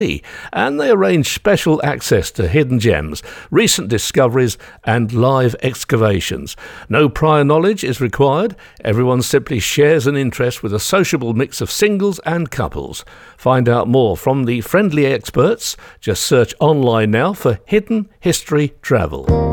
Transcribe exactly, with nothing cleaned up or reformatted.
and they arrange special access to hidden gems, recent discoveries and live excavations. No prior knowledge is required. Everyone simply shares an interest with a sociable mix of singles and couples. Find out more from the friendly experts. Just search online now for Hidden History Travel.